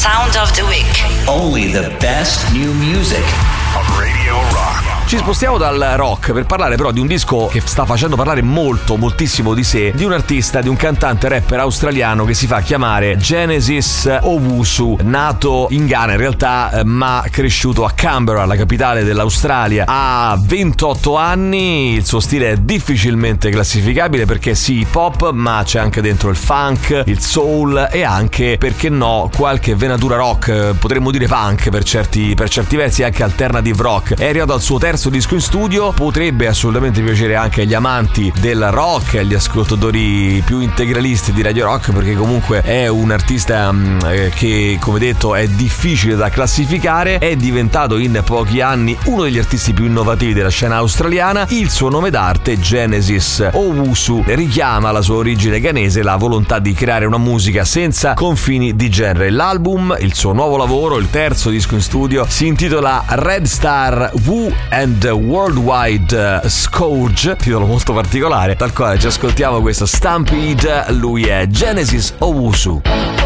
Sound of the Week. Only the best new music on Radio Rock. Ci spostiamo dal rock per parlare però di un disco che sta facendo parlare moltissimo di sé, di un artista, di un cantante rapper australiano che si fa chiamare Genesis Owusu, nato in Ghana in realtà ma cresciuto a Canberra, la capitale dell'Australia. Ha 28 anni, il suo stile è difficilmente classificabile perché sì, hip hop, ma c'è anche dentro il funk, il soul e anche, perché no, qualche venatura rock, potremmo dire punk per certi versi, anche alternative rock. È arrivato al suo terzo disco in studio, potrebbe assolutamente piacere anche agli amanti del rock e agli ascoltatori più integralisti di Radio Rock, perché comunque è un artista che, come detto, è difficile da classificare. È diventato in pochi anni uno degli artisti più innovativi della scena australiana. Il suo nome d'arte, Genesis Owusu, richiama la sua origine ghanese, la volontà di creare una musica senza confini di genere. L'album, il suo nuovo lavoro, il terzo disco in studio, si intitola Red Star Wu and Worldwide Scourge, titolo molto particolare, dal quale ci ascoltiamo questo Stampede. Lui è Genesis Owusu.